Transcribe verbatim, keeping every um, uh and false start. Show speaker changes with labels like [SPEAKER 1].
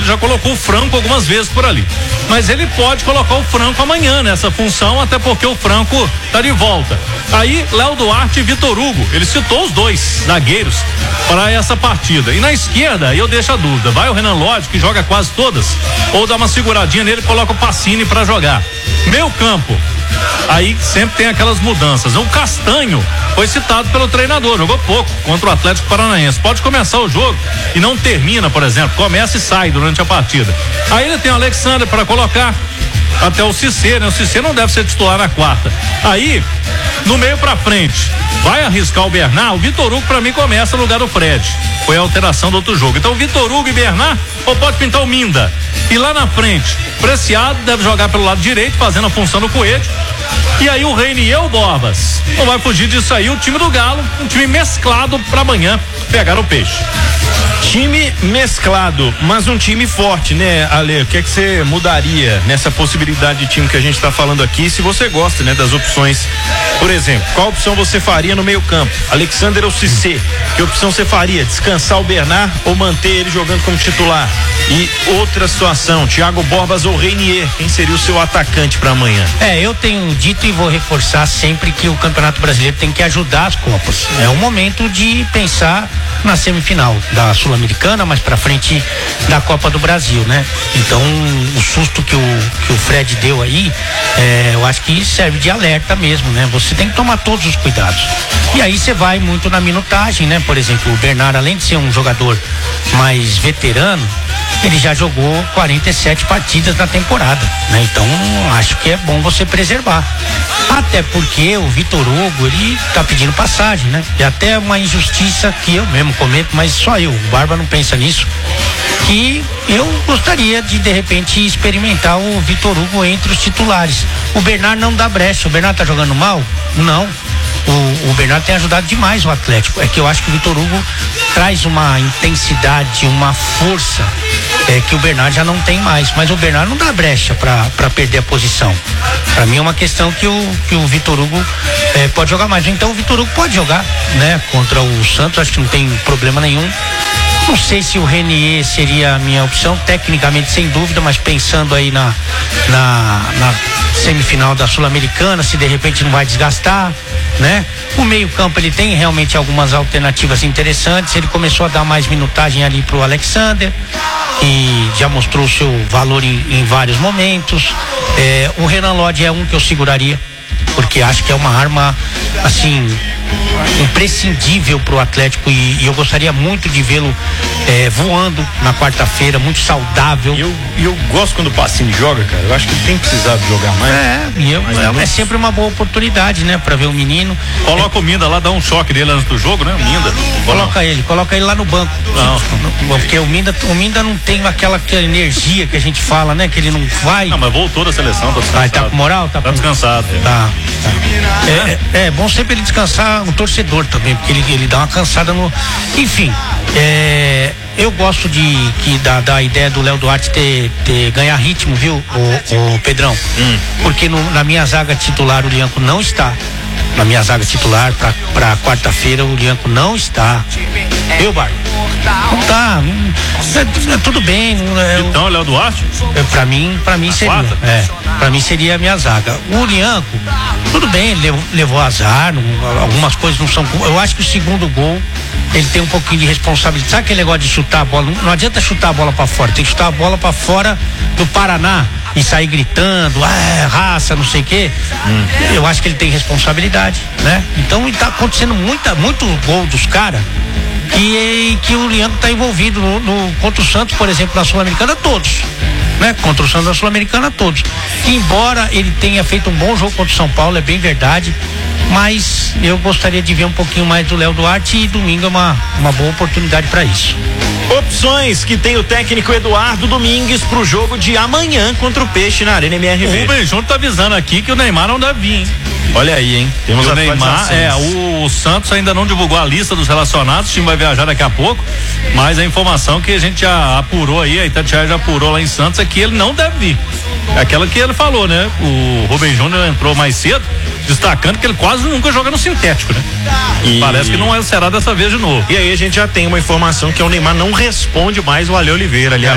[SPEAKER 1] já colocou o Franco algumas vezes por ali. Mas ele pode colocar o Franco amanhã nessa função, até porque o Franco tá de volta. Aí, Léo Duarte e Vitor Hugo, ele citou os dois zagueiros para essa partida. E na esquerda, eu deixo a dúvida, vai o Renan Lodge, que joga quase todas, ou dá uma seguradinha nele e coloca o Pacini para jogar. Meio campo, aí sempre tem aquelas mudanças. O Castanho foi citado pelo treinador, jogou pouco contra o Atlético Paranaense. Pode começar o jogo e não termina, por exemplo, começa e sai durante a partida. Aí ele tem o Alexandre para colocar, até o Cissé, né? O Cissé não deve ser titular na quarta. Aí, no meio pra frente, vai arriscar o Bernard. O Vitor Hugo pra mim começa no lugar do Fred. Foi a alteração do outro jogo. Então, Vitor Hugo e Bernard, ou pode pintar o Minda. E lá na frente, Preciado deve jogar pelo lado direito, fazendo a função do Coelho. E aí o Reinier e o Borbas. Não vai fugir disso aí o time do Galo, um time mesclado pra amanhã pegar o Peixe.
[SPEAKER 2] Time mesclado, mas um time forte, né, Ale? O que é que você mudaria nessa possibilidade de time que a gente está falando aqui, se você gosta, né, das opções? Por exemplo, qual opção você faria no meio campo? Alexander ou Cissé? Que opção você faria? Descansar o Bernard ou manter ele jogando como titular? E outra situação, Thiago Borbas ou Reinier? Quem seria o seu atacante para amanhã?
[SPEAKER 3] É, eu tenho dito e vou reforçar sempre que o Campeonato Brasileiro tem que ajudar as Copas. É o momento de pensar na semifinal da Sul-Americana, mais pra frente da Copa do Brasil, né? Então, o susto que o, que o Fred deu aí, é, eu acho que serve de alerta mesmo, né? Você tem que tomar todos os cuidados. E aí você vai muito na minutagem, né? Por exemplo, o Bernard, além de ser um jogador mais veterano, ele já jogou quarenta e sete partidas na temporada, né? Então, acho que é bom você preservar. Até porque o Vitor Hugo, ele tá pedindo passagem, né? É até uma injustiça que eu mesmo cometo, mas só eu, o Barba não pensa nisso, que eu gostaria de, de repente, experimentar o Vitor Hugo entre os titulares. O Bernard não dá brecha. O Bernard tá jogando mal? Não. O, o Bernard tem ajudado demais o Atlético. É que eu acho que o Vitor Hugo traz uma intensidade, uma força é, que o Bernard já não tem mais. Mas o Bernard não dá brecha para perder a posição. Para mim é uma questão que o, que o Vitor Hugo é, pode jogar mais. Então o Vitor Hugo pode jogar, né? Contra o Santos, acho que não tem problema nenhum. Não sei se o Reinier seria a minha opção, tecnicamente sem dúvida, mas pensando aí na, na, na semifinal da Sul-Americana, se de repente não vai desgastar, né? O meio-campo ele tem realmente algumas alternativas interessantes. Ele começou a dar mais minutagem ali pro Alexander, que já mostrou o seu valor em, em vários momentos. É, o Renan Lodge é um que eu seguraria, porque acho que é uma arma assim imprescindível para o Atlético e, e eu gostaria muito de vê-lo é, voando na quarta-feira, muito saudável.
[SPEAKER 2] E eu, eu gosto quando o Pacini joga, cara. Eu acho que ele tem precisado jogar mais.
[SPEAKER 3] É, e eu, é, é sempre uma boa oportunidade, né, para ver o menino.
[SPEAKER 1] Coloca é, o Minda lá, dá um choque dele antes do jogo, né? O Minda.
[SPEAKER 3] Coloca ele, coloca ele lá no banco. Não, não, porque o Minda, o Minda não tem aquela, aquela energia que a gente fala, né? Que ele não vai.
[SPEAKER 1] Não, mas voltou da seleção, tá descansado.
[SPEAKER 3] Ah, tá com moral? Tá,
[SPEAKER 1] tá
[SPEAKER 3] com...
[SPEAKER 1] descansado. É.
[SPEAKER 3] Tá, tá. É, é, é bom sempre ele descansar o torcedor também, porque ele, ele dá uma cansada no. Enfim, é, eu gosto de que da, da ideia do Léo Duarte ter, ter ganhar ritmo, viu, o, o Pedrão? Hum. Porque no, na minha zaga titular o Lianco não está. Na minha zaga titular pra, pra quarta-feira o Lianco não está. Eu, Bar? Não tá. Não, é, é, tudo bem. Não, é,
[SPEAKER 1] então, Léo Duarte?
[SPEAKER 3] É, pra mim, pra mim seria. Quarta? É, pra mim seria a minha zaga. O Lianco, tudo bem, ele levou, levou azar, não, algumas coisas não são. Eu acho que o segundo gol, ele tem um pouquinho de responsabilidade. Sabe aquele negócio de chutar a bola? Não, não adianta chutar a bola pra fora, tem que chutar a bola pra fora do Paraná e sair gritando, ah, raça, não sei o quê. Hum. Eu acho que ele tem responsabilidade, né? Então tá acontecendo muita, muito gol dos caras que, que o Lianco tá envolvido no, no, contra o Santos, por exemplo, na Sul-Americana, todos, né? Contra o Santos na Sul-Americana, todos. Embora ele tenha feito um bom jogo contra o São Paulo, é bem verdade, mas eu gostaria de ver um pouquinho mais do Léo Duarte e domingo é uma, uma boa oportunidade para isso.
[SPEAKER 2] Opções que tem o técnico Eduardo Domingues pro jogo de amanhã contra o Peixe na Arena M R V.
[SPEAKER 1] O Rubem Júnior tá avisando aqui que o Neymar não deve vir, hein?
[SPEAKER 2] Olha aí, hein? Temos
[SPEAKER 1] o Neymar, é, o, o Santos ainda não divulgou a lista dos relacionados, o time vai viajar daqui a pouco, mas a informação que a gente já apurou aí, a Itatiaia já apurou lá em Santos, é que ele não deve vir. É aquela que ele falou, né? O Rubem Júnior entrou mais cedo, destacando que ele quase nunca joga no sintético, né? E parece que não é, será dessa vez de novo.
[SPEAKER 2] E aí a gente já tem uma informação que o Neymar não responde mais o Ale Oliveira, aliás.